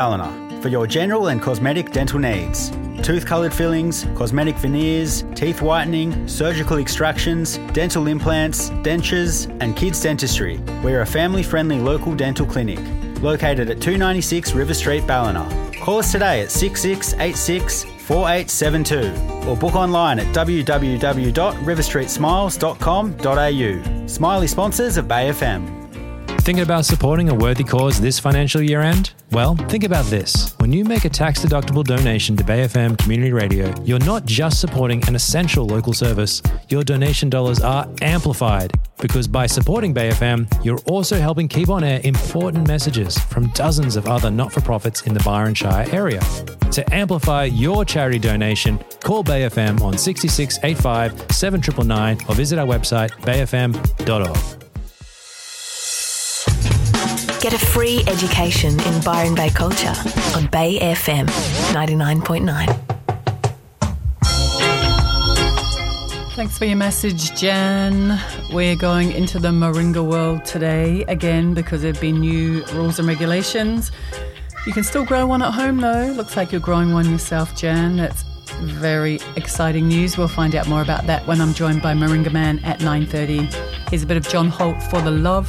Ballina for your general and cosmetic dental needs. Tooth-coloured fillings, cosmetic veneers, teeth whitening, surgical extractions, dental implants, dentures and kids dentistry. We're a family-friendly local dental clinic located at 296 River Street, Ballina. Call us today at 6686 4872 or book online at www.riverstreetsmiles.com.au. Smiley sponsors of Bay FM. Thinking about supporting a worthy cause this financial year end? Well, think about this. When you make a tax-deductible donation to Bay FM Community Radio, you're not just supporting an essential local service. Your donation dollars are amplified because by supporting Bay FM, you're also helping keep on air important messages from dozens of other not-for-profits in the Byron Shire area. To amplify your charity donation, call Bay FM on 6685 7999 or visit our website bayfm.org. Get a free education in Byron Bay culture on Bay FM 99.9. Thanks for your message, Jan. We're going into the moringa world today, again, because there have been new rules and regulations. You can still grow one at home, though. Looks like you're growing one yourself, Jan. That's very exciting news. We'll find out more about that when I'm joined by Moringa Man at 9:30. Here's a bit of John Holt, For the Love.